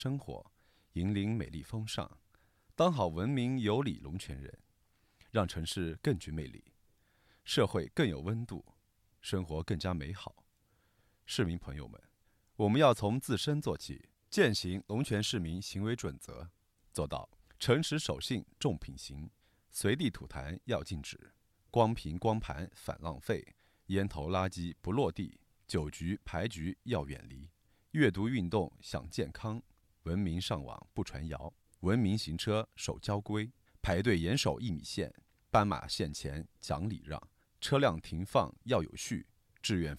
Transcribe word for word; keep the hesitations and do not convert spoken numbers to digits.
生活，引领美丽风尚，当好文明有礼龙泉人，让城市更具魅力，社会更有温度，生活更加美好。市民朋友们，我们要从自身做起，践行龙泉市民行为准则，做到诚实守信重品行，随地吐痰要禁止，光瓶光盘反浪费，烟头垃圾不落地，酒局牌局要远离，阅读运动想健康，文明上网不传谣，文明行车守交规，排队严守一米线，斑马线前讲礼让，车辆停放要有序，志愿